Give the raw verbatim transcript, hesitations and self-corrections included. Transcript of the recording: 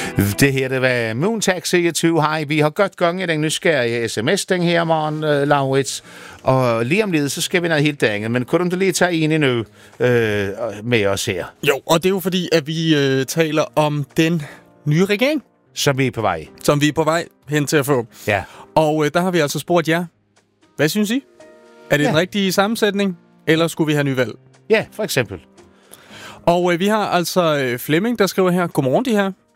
Det her, det var Moontag seksogtyve. Hej, vi har godt gang i den nysgerrige sms den her morgen, uh, Laurits. Og lige om lidt, så skal vi noget helt andet. Men kunne du lige tage en endnu uh, med os her? Jo, og det er jo fordi, at vi øh, taler om den nye regering. Som vi er på vej. Som vi er på vej hen til at få. Ja. Og øh, der har vi altså spurgt jer. Hvad synes I? Er det ja. den rigtige sammensætning? Eller skulle vi have nyvalg? Ja, for eksempel. Og øh, vi har altså øh, Flemming, der skriver her. Godmorgen, de her.